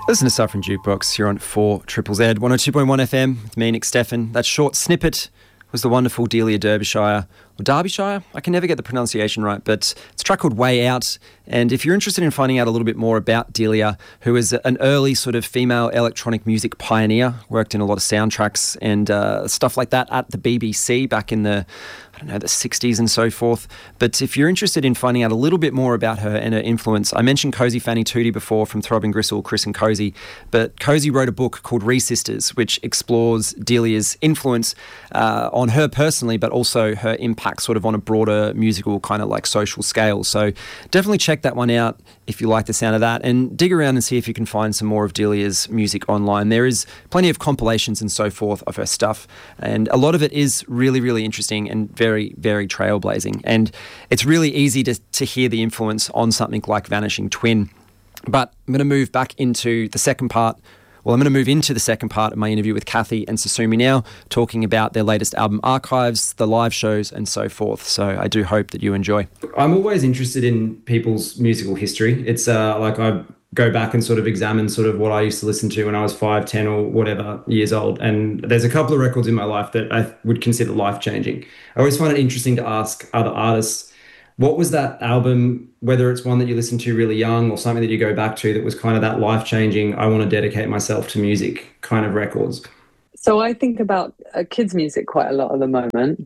Listen to Suffering Jukebox here on 4 Triple Z, 102.1 FM with me, Nick Steffen. That short snippet was the wonderful Delia Derbyshire, or Derbyshire? I can never get the pronunciation right, but it's a track called Way Out. And if you're interested in finding out a little bit more about Delia, who is an early sort of female electronic music pioneer, worked in a lot of soundtracks and stuff like that at the BBC back in the 60s and so forth. But if you're interested in finding out a little bit more about her and her influence, I mentioned Cozy Fanny Tooty before from Throbbing Gristle, Chris and Cozy, but Cozy wrote a book called Re-Sisters, which explores Delia's influence on her personally, but also her impact sort of on a broader musical kind of like social scale. So definitely check that one out if you like the sound of that, and dig around and see if you can find some more of Delia's music online. There is plenty of compilations and so forth of her stuff, and a lot of it is really, really interesting and very, very trailblazing. And it's really easy to hear the influence on something like Vanishing Twin. But I'm going to move back into the second part. Well, I'm going to move into the second part of my interview with Kathy and Susumi now, talking about their latest album archives, the live shows, and so forth. So I do hope that you enjoy. I'm always interested in people's musical history. It's like I go back and sort of examine sort of what I used to listen to when I was 5, 10 or whatever years old. And there's a couple of records in my life that I would consider life-changing. I always find it interesting to ask other artists, what was that album, whether it's one that you listened to really young or something that you go back to that was kind of that life-changing, I want to dedicate myself to music kind of records? So I think about kids' music quite a lot at the moment.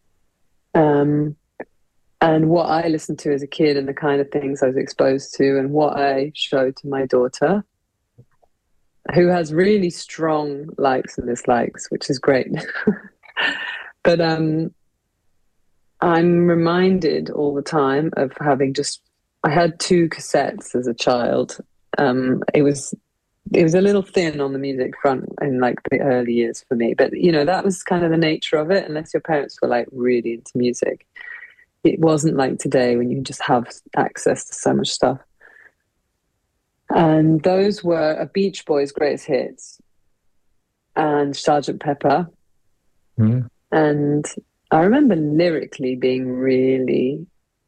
And what I listened to as a kid and the kind of things I was exposed to and what I showed to my daughter, who has really strong likes and dislikes, which is great. But I'm reminded all the time of having I had 2 cassettes as a child. It was a little thin on the music front in like the early years for me, but that was kind of the nature of it. Unless your parents were like really into music, it wasn't like today when you just have access to so much stuff. And those were a Beach Boys' greatest hits and Sgt. Pepper. And I remember lyrically being really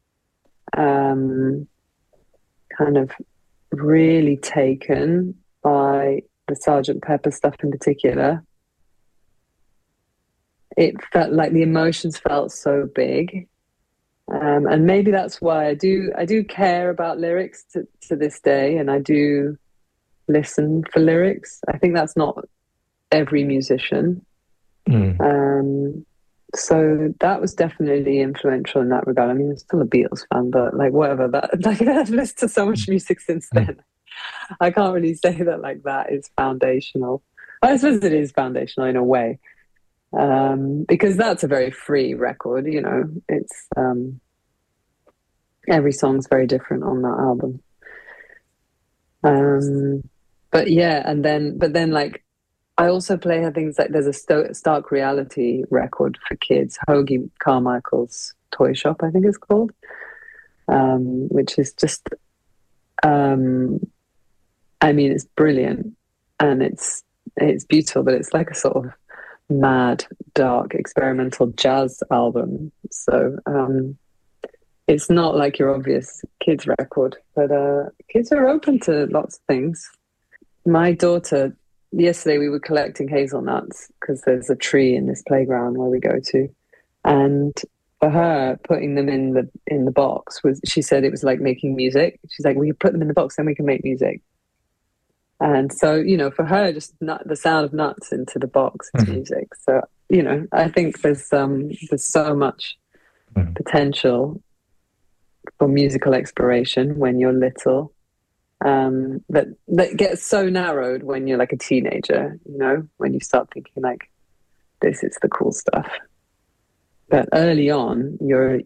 kind of really taken by the Sgt. Pepper stuff in particular. It felt like the emotions felt so big. And maybe that's why I do care about lyrics to this day, and I do listen for lyrics. I think that's not every musician. So that was definitely influential in that regard. I mean, I'm still a Beatles fan, but like whatever that, like I've listened to so much music since then. I can't really say that like that is foundational. I suppose it is foundational in a way. Because that's a very free record, it's every song's very different on that album. But then like I also play her things like there's a Stark Reality record for kids, Hoagie Carmichael's Toy Shop, I think it's called, which is just, I mean, it's brilliant and it's beautiful, but it's like a sort of mad, dark, experimental jazz album. So it's not like your obvious kids record, but kids are open to lots of things. My daughter, yesterday we were collecting hazelnuts because there's a tree in this playground where we go to, and for her, putting them in the box she said it was like making music. She's like, we can put them in the box, then we can make music. And so, for her, just the sound of nuts into the box is music. So, I think there's so much potential for musical exploration when you're little, that gets so narrowed when you're like a teenager, when you start thinking like, this is the cool stuff. But early on, you're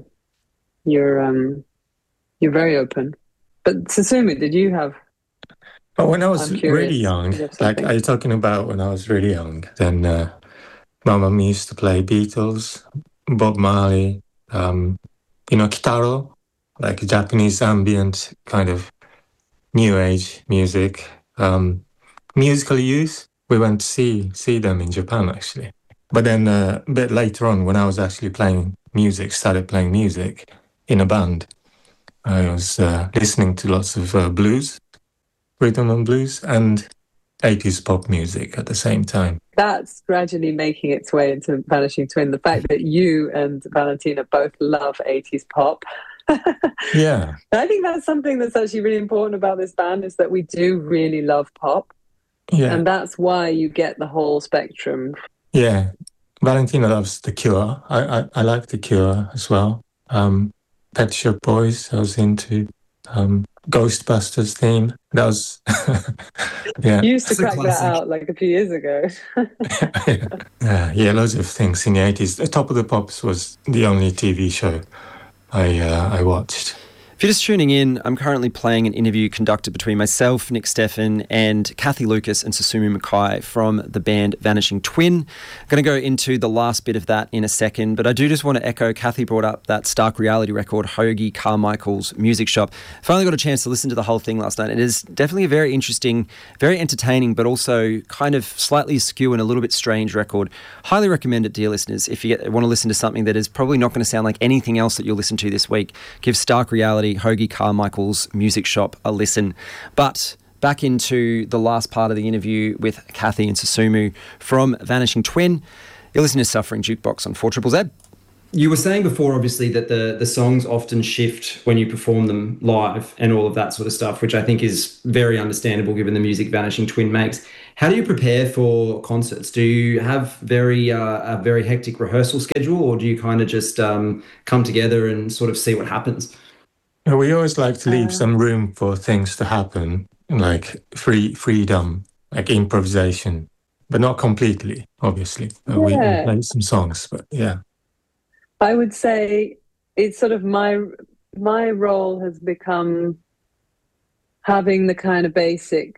very open. But Susumi, did you have... Oh, when I was really young, like, are you talking about when I was really young? Then my mum used to play Beatles, Bob Marley, Kitaro, like Japanese ambient kind of new age music. Musical Youth, we went to see them in Japan, actually. But then a bit later on, when I was actually started playing music in a band, I was listening to lots of blues, rhythm and blues and 80s pop music at the same time. That's gradually making its way into Vanishing Twin. The fact that you and Valentina both love 80s pop. Yeah. I think that's something that's actually really important about this band, is that we do really love pop. Yeah. And that's why you get the whole spectrum. Yeah. Valentina loves The Cure. I like The Cure as well. Pet Shop Boys, I was into. Ghostbusters theme. That was, yeah. You used to crack that out like a few years ago. Yeah, loads of things in the 80s. Top of the Pops was the only TV show I watched. If you're just tuning in, I'm currently playing an interview conducted between myself, Nick Steffen, and Kathy Lucas and Susumu Mackay from the band Vanishing Twin. I'm going to go into the last bit of that in a second, but I do just want to echo, Kathy brought up that Stark Reality record, Hoagy Carmichael's Music Shop. I finally got a chance to listen to the whole thing last night. It is definitely a very interesting, very entertaining, but also kind of slightly askew and a little bit strange record. Highly recommend it, dear listeners. If you want to listen to something that is probably not going to sound like anything else that you'll listen to this week, give Stark Reality, Hoagy Carmichael's Music Shop a listen. But back into the last part of the interview with Kathy and Susumu from Vanishing Twin. You're listening to Suffering Jukebox on 4ZZZ. You were saying before, obviously, that the songs often shift when you perform them live and all of that sort of stuff, which I think is very understandable given the music Vanishing Twin makes. How do you prepare for concerts? Do you have a very hectic rehearsal schedule, or do you kind of just come together and sort of see what happens? We always like to leave some room for things to happen, like freedom, like improvisation, but not completely, obviously. We play some songs, but yeah. I would say it's sort of my role has become having the kind of basic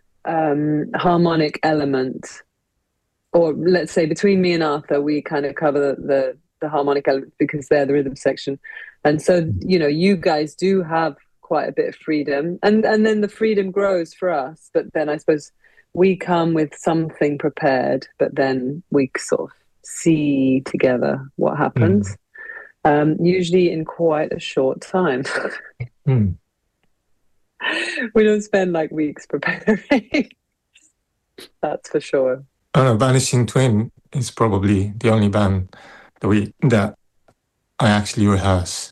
harmonic element, or let's say between me and Arthur, we kind of cover the harmonic element because they're the rhythm section. And so, you guys do have quite a bit of freedom, and then the freedom grows for us. But then I suppose we come with something prepared, but then we sort of see together what happens, usually in quite a short time. We don't spend like weeks preparing. That's for sure. Oh no, Vanishing Twin is probably the only band that I actually rehearse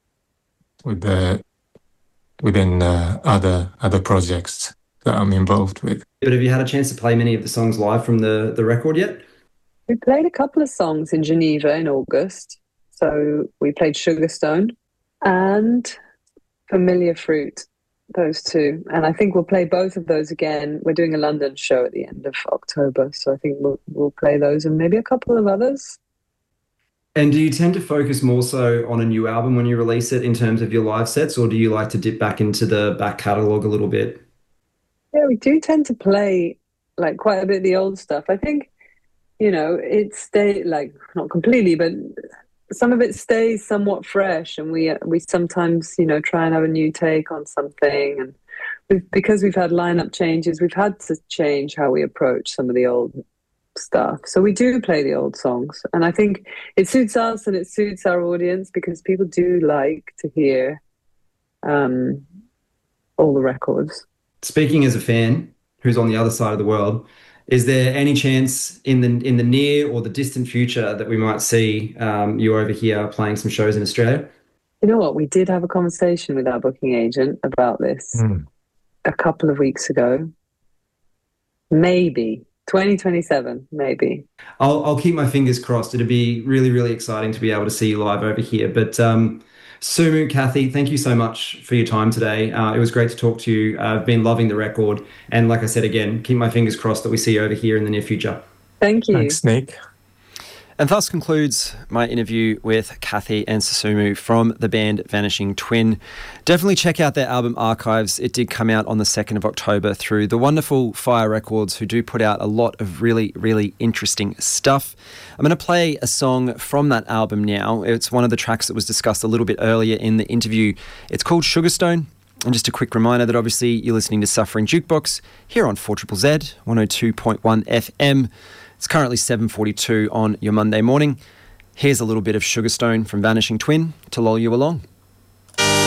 within other projects that I'm involved with. But have you had a chance to play many of the songs live from the record yet? We played a couple of songs in Geneva in August. So we played Sugarstone and Familiar Fruit, those two. And I think we'll play both of those again. We're doing a London show at the end of October, so I think we'll play those and maybe a couple of others. And do you tend to focus more so on a new album when you release it in terms of your live sets, or do you like to dip back into the back catalogue a little bit? Yeah, we do tend to play like quite a bit of the old stuff. I think, it stays like not completely, but some of it stays somewhat fresh, and we sometimes, try and have a new take on something. And because we've had lineup changes, we've had to change how we approach some of the old stuff. So we do play the old songs, and I think it suits us and it suits our audience because people do like to hear all the records. Speaking as a fan who's on the other side of the world, is there any chance in the near or the distant future that we might see you over here playing some shows in Australia? You know what? We did have a conversation with our booking agent about this a couple of weeks ago. Maybe 2027, maybe. I'll keep my fingers crossed. It'd be really, really exciting to be able to see you live over here. But Sumu, Kathy, thank you so much for your time today. It was great to talk to you. I've been loving the record. And like I said, again, keep my fingers crossed that we see you over here in the near future. Thank you. Thanks, Nick. And thus concludes my interview with Kathy and Susumu from the band Vanishing Twin. Definitely check out their album Archives. It did come out on the 2nd of October through the wonderful Fire Records, who do put out a lot of really, really interesting stuff. I'm going to play a song from that album now. It's one of the tracks that was discussed a little bit earlier in the interview. It's called Sugarstone. And just a quick reminder that obviously you're listening to Suffering Jukebox here on 4ZZZ, 102.1 FM. It's currently 7:42 on your Monday morning. Here's a little bit of Sugarstone from Vanishing Twin to lull you along.